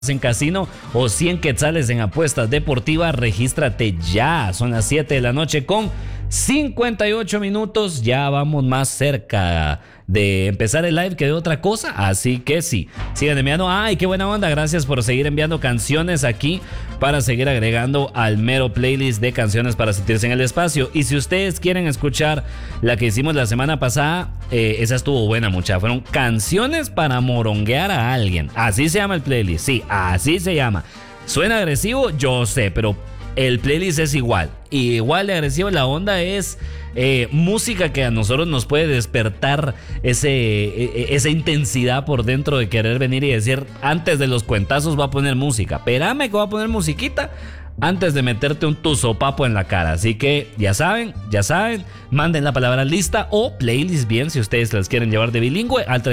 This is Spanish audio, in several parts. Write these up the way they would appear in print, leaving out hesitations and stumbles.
en casino o 100 quetzales en apuestas deportivas, regístrate ya. Son las 7 de la noche con 58 minutos. Ya vamos más cerca de empezar el live que de otra cosa. Así que sí, sigan enviando. Ay, qué buena onda. Gracias por seguir enviando canciones aquí para seguir agregando al mero playlist de canciones para sentirse en el espacio. Y si ustedes quieren escuchar la que hicimos la semana pasada, esa estuvo buena, mucha. Fueron canciones para moronguear a alguien. Así se llama el playlist. Sí, así se llama. Suena agresivo, yo sé, pero el playlist es igual. Igual de agresivo. La onda es música que a nosotros nos puede despertar esa intensidad por dentro de querer venir y decir, antes de los cuentazos voy a poner música. Espérame que voy a poner musiquita antes de meterte un tuzopapo en la cara. Así que ya saben, manden la palabra lista o playlist bien si ustedes las quieren llevar de bilingüe al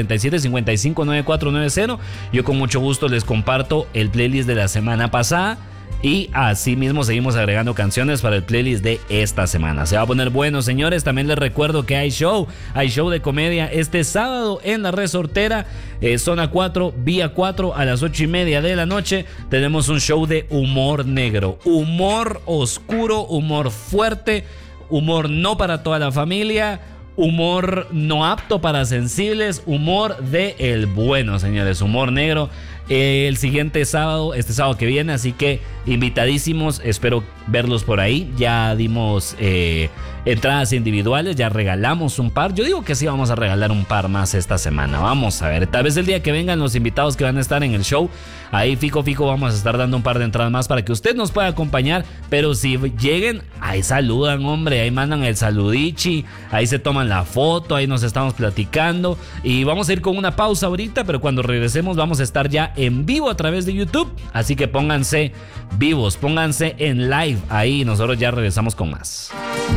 37559490. Yo con mucho gusto les comparto el playlist de la semana pasada. Y así mismo seguimos agregando canciones para el playlist de esta semana. Se va a poner bueno, señores. También les recuerdo que hay show de comedia este sábado en la Resortera, zona 4, vía 4, a las 8:30 de la noche. Tenemos un show de humor negro, humor oscuro, humor fuerte, humor no para toda la familia, humor no apto para sensibles, humor de el bueno, señores, humor negro. El siguiente sábado, este sábado que viene, así que invitadísimos, espero verlos por ahí. Ya dimos entradas individuales, ya regalamos un par. Yo digo que sí, vamos a regalar un par más esta semana. Vamos a ver, tal vez el día que vengan los invitados que van a estar en el show, ahí fijo vamos a estar dando un par de entradas más para que usted nos pueda acompañar. Pero si lleguen, ahí saludan, hombre, ahí mandan el saludichi, ahí se toman la foto, ahí nos estamos platicando. Y vamos a ir con una pausa ahorita, pero cuando regresemos vamos a estar ya en vivo a través de YouTube. Así que pónganse vivos, pónganse en live ahí. Nosotros ya regresamos con más.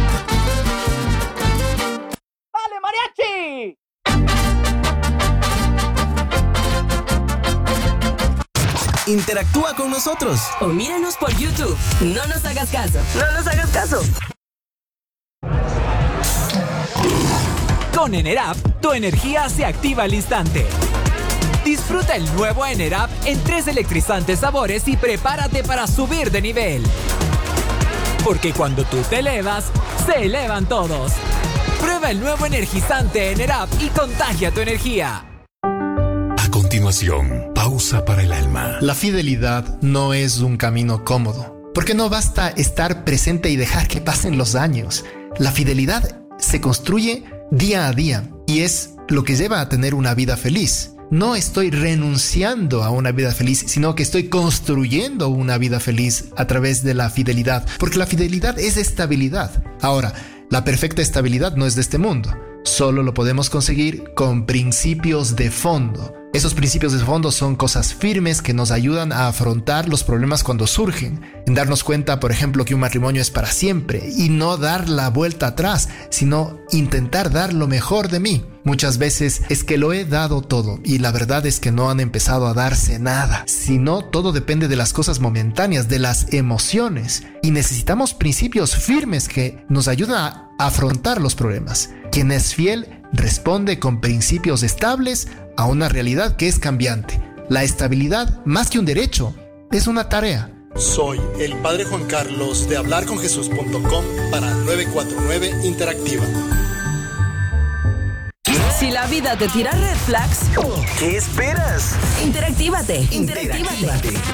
¡Dale, mariachi! Interactúa con nosotros o míranos por YouTube. No nos hagas caso. No nos hagas caso. Con Enerap, tu energía se activa al instante. Disfruta el nuevo Enerap en 3 electrizantes sabores y prepárate para subir de nivel. Porque cuando tú te elevas, se elevan todos. Prueba el nuevo energizante Enerap y contagia tu energía. A continuación, pausa para el alma. La fidelidad no es un camino cómodo, porque no basta estar presente y dejar que pasen los años. La fidelidad se construye día a día y es lo que lleva a tener una vida feliz. No estoy renunciando a una vida feliz, sino que estoy construyendo una vida feliz a través de la fidelidad, porque la fidelidad es estabilidad. Ahora, la perfecta estabilidad no es de este mundo. Solo lo podemos conseguir con principios de fondo. Esos principios de fondo son cosas firmes que nos ayudan a afrontar los problemas cuando surgen. En darnos cuenta, por ejemplo, que un matrimonio es para siempre y no dar la vuelta atrás, sino intentar dar lo mejor de mí. Muchas veces es que lo he dado todo y la verdad es que no han empezado a darse nada. Sino todo depende de las cosas momentáneas, de las emociones. Y necesitamos principios firmes que nos ayudan a afrontar los problemas. Quien es fiel responde con principios estables a una realidad que es cambiante. La estabilidad, más que un derecho, es una tarea. Soy el Padre Juan Carlos de hablarconjesús.com para 949 Interactiva. Si la vida te tira red flags, ¿qué esperas? interactívate.